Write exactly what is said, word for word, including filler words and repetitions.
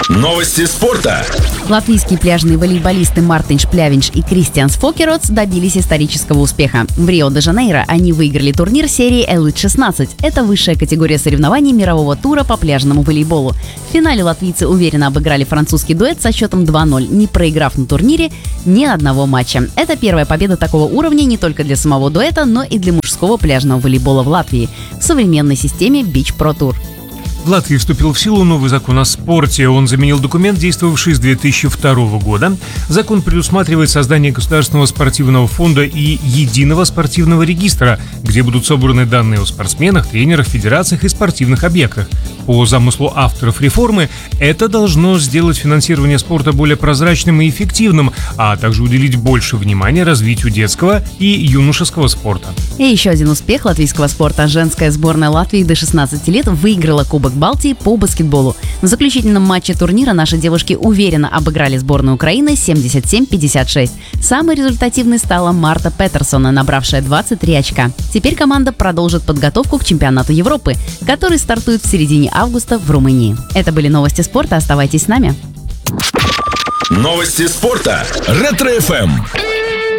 Новости спорта. Латвийские пляжные волейболисты Мартинш Плявинш и Кристианс Фокеротс добились исторического успеха. В Рио-де-Жанейро они выиграли турнир серии Элит шестнадцать. Это высшая категория соревнований мирового тура по пляжному волейболу. В финале латвийцы уверенно обыграли французский дуэт со счетом два ноль, не проиграв на турнире ни одного матча. Это первая победа такого уровня не только для самого дуэта, но и для мужского пляжного волейбола в Латвии в современной системе Beach Pro Tour. В Латвии вступил в силу новый закон о спорте. Он заменил документ, действовавший с две тысячи второго года. Закон предусматривает создание государственного спортивного фонда и единого спортивного регистра, где будут собраны данные о спортсменах, тренерах, федерациях и спортивных объектах. По замыслу авторов реформы, это должно сделать финансирование спорта более прозрачным и эффективным, а также уделить больше внимания развитию детского и юношеского спорта. И еще один успех латвийского спорта. Женская сборная Латвии до шестнадцати лет выиграла Кубок Балтии по баскетболу. В заключительном матче турнира наши девушки уверенно обыграли сборную Украины семьдесят семь пятьдесят шесть. Самой результативной стала Марта Петерсона, набравшая двадцать три очка. Теперь команда продолжит подготовку к чемпионату Европы, который стартует в середине августа в Румынии. Это были новости спорта. Оставайтесь с нами. Новости спорта. Ретро-эф эм.